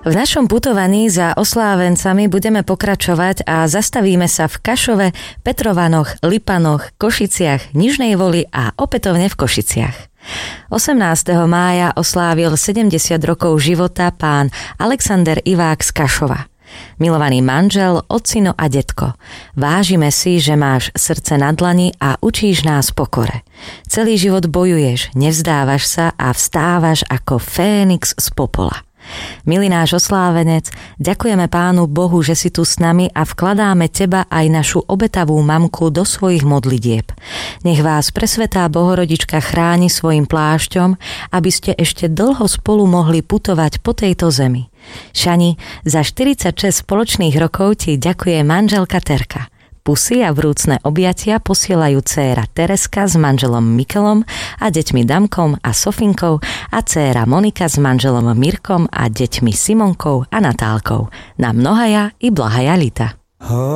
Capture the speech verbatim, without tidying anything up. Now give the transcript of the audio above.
V našom putovaní za oslávencami budeme pokračovať a zastavíme sa v Kašove, Petrovanoch, Lipanoch, Košiciach, Nižnej Voli a opätovne v Košiciach. osemnásteho mája oslávil sedemdesiat rokov života pán Alexander Ivák z Kašova. Milovaný manžel, ocino a detko, vážime si, že máš srdce na dlani a učíš nás pokore. Celý život bojuješ, nevzdávaš sa a vstávaš ako fénix z popola. Milý náš oslávenec, ďakujeme Pánu Bohu, že si tu s nami a vkladáme teba aj našu obetavú mamku do svojich modlitieb. Nech vás presvätá Bohorodička chráni svojim plášťom, aby ste ešte dlho spolu mohli putovať po tejto zemi. Šani, za štyridsaťšesť spoločných rokov ti ďakuje manželka Terka. Pusy a vrúcne objatia posielajú dcéra Tereska s manželom Mikelom a deťmi Damkom a Sofinkou a dcéra Monika s manželom Mirkom a deťmi Simonkou a Natálkou. Na mnohaja i blahaja lita.